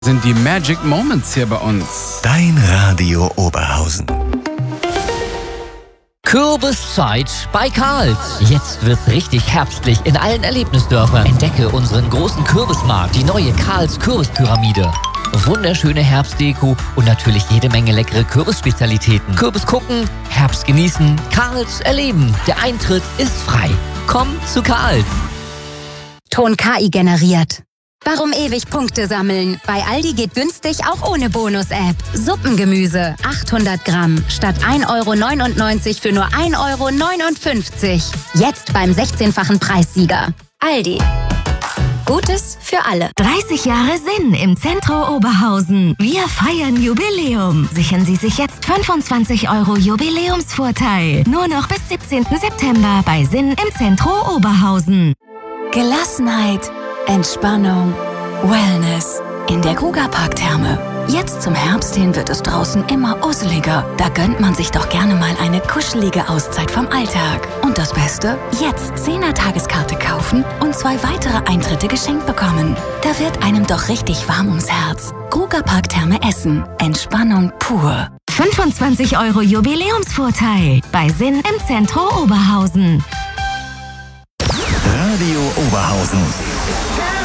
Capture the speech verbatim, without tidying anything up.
Sind die Magic Moments hier bei uns. Dein Radio Oberhausen. Kürbiszeit bei Karls. Jetzt wird's richtig herbstlich in allen Erlebnisdörfern. Entdecke unseren großen Kürbismarkt, die neue Karls Kürbispyramide. Wunderschöne Herbstdeko und natürlich jede Menge leckere Kürbisspezialitäten. Kürbis gucken, Herbst genießen, Karls erleben. Der Eintritt ist frei. Komm zu Karls. Ton K I generiert. Warum ewig Punkte sammeln? Bei Aldi geht günstig auch ohne Bonus-App. Suppengemüse, achthundert Gramm, statt ein Euro neunundneunzig für nur ein Euro neunundfünfzig. Jetzt beim sechzehnfachen Preissieger. Aldi. Gutes für alle. dreißig Jahre Sinn im Zentro Oberhausen. Wir feiern Jubiläum. Sichern Sie sich jetzt fünfundzwanzig Euro Jubiläumsvorteil. Nur noch bis siebzehnten September bei Sinn im Zentro Oberhausen. Gelassenheit, Entspannung, Wellness in der Krugerpark-Therme. Jetzt zum Herbst hin wird es draußen immer usseliger. Da gönnt man sich doch gerne mal eine kuschelige Auszeit vom Alltag. Und das Beste? Jetzt Zehner-Tageskarte kaufen und zwei weitere Eintritte geschenkt bekommen. Da wird einem doch richtig warm ums Herz. Krugerpark-Therme Essen. Entspannung pur. fünfundzwanzig Euro Jubiläumsvorteil bei Sinn im Zentro Oberhausen. Radio Oberhausen.